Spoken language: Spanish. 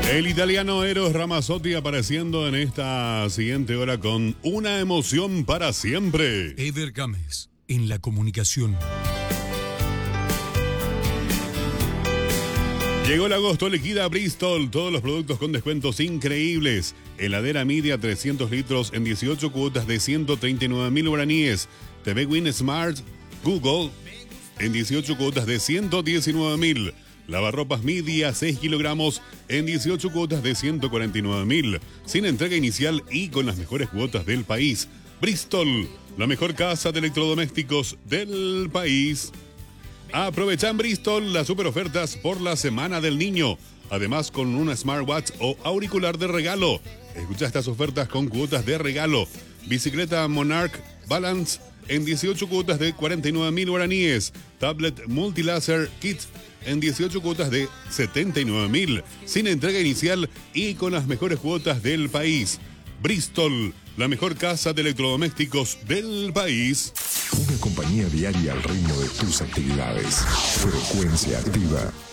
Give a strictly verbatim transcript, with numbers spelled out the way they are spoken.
El italiano Eros Ramazzotti apareciendo en esta siguiente hora con una emoción para siempre. Eder Gámez, en la comunicación. Llegó el agosto, liquida Bristol, todos los productos con descuentos increíbles. Heladera Media trescientos litros en dieciocho cuotas de ciento treinta y nueve mil guaraníes. T V Win Smart Google en dieciocho cuotas de ciento diecinueve mil. Lavarropas Media seis kilogramos en dieciocho cuotas de ciento cuarenta y nueve mil. Sin entrega inicial y con las mejores cuotas del país. Bristol, la mejor casa de electrodomésticos del país. Aprovecha en Bristol las super ofertas por la Semana del Niño. Además, con una smartwatch o auricular de regalo. Escucha estas ofertas con cuotas de regalo. Bicicleta Monarch Balance en dieciocho cuotas de cuarenta y nueve mil guaraníes. Tablet Multilaser Kit en dieciocho cuotas de setenta y nueve mil. Sin entrega inicial y con las mejores cuotas del país. Bristol, la mejor casa de electrodomésticos del país. Una compañía diaria al ritmo de tus actividades. Frecuencia Activa.